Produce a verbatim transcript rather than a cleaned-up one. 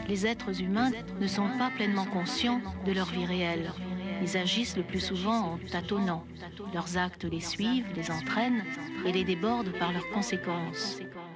Les êtres humains ne sont pas pleinement conscients de leur vie réelle. Ils agissent le plus souvent en tâtonnant. Leurs actes les suivent, les entraînent et les débordent par leurs conséquences.